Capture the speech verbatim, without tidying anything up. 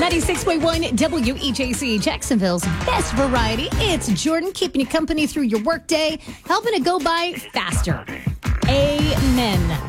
ninety-six point one W E J C, Jacksonville's best variety. It's Jordan keeping you company through your workday, helping it go by faster. Amen.